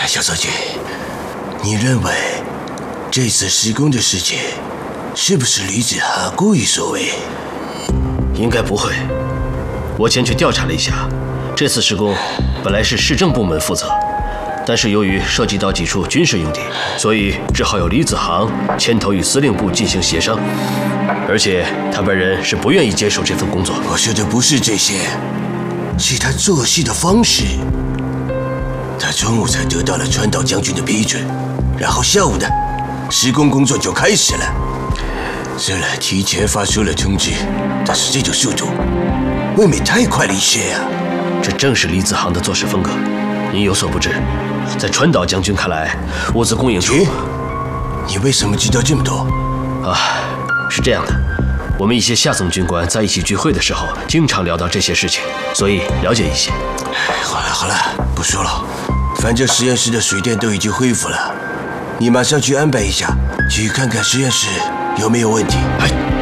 小佐君，你认为这次施工的事情是不是吕子航故意所为？ 应该不会。我前去调查了一下，这次施工本来是市政部门负责，但是由于涉及到几处军事用地，所以只好由李子航牵头与司令部进行协商。而且他本人是不愿意接手这份工作。 我说的不是这些，是他做事的方式。他中午才得到了川岛将军的批准，然后下午的施工工作就开始了。虽然提前发出了通知，但是这种速度未免太快了一些啊！ 这正是李子航的做事风格。您有所不知，在川岛将军看来，物资供应处…… 你为什么知道这么多？ 是这样的，我们一些下层军官在一起聚会的时候，经常聊到这些事情，所以了解一些。 好了，不说了，反正实验室的水电都已经恢复了，你马上去安排一下，去看看实验室有没有问题。 哎。